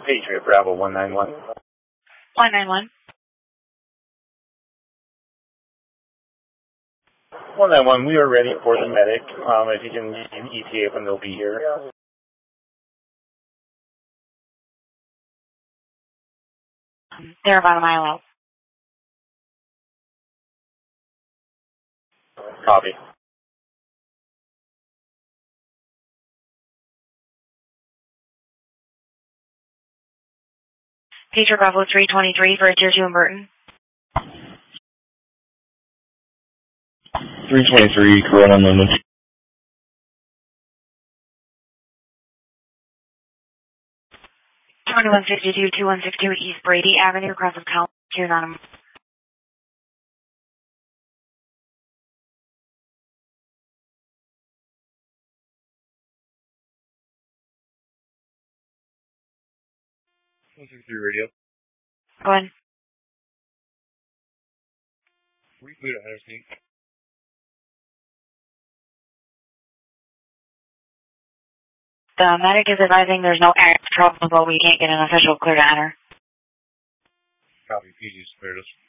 Patriot, Bravo 191. 191. 191, we are ready for the medic. If you can use an ETA when they'll be here. They're about a mile out. Copy. Patriot Bravo 323 for a Tier 2 in Burton. 323, Corona Unlimited. 2162-2162 East Brady Avenue, across from Collins, Tier 9. Radio. Go ahead. Reboot at Interstate. The medic is advising there's no air trouble, but we can't get an official clear to enter. Copy, PG, cleared us.